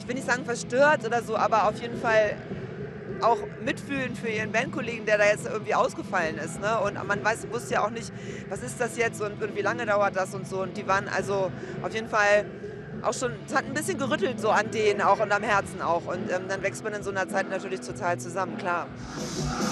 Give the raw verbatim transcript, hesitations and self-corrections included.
will nicht sagen verstört oder so, aber auf jeden Fall auch mitfühlen für ihren Bandkollegen, der da jetzt irgendwie ausgefallen ist, ne? Und man weiß wusste ja auch nicht, was ist das jetzt und und wie lange dauert das und so. Und die waren also auf jeden Fall auch schon es hat 'n bisschen gerüttelt so an denen auch und am Herzen auch. Und, ähm, dann wächst man in so 'ner Zeit natürlich total zusammen, klar.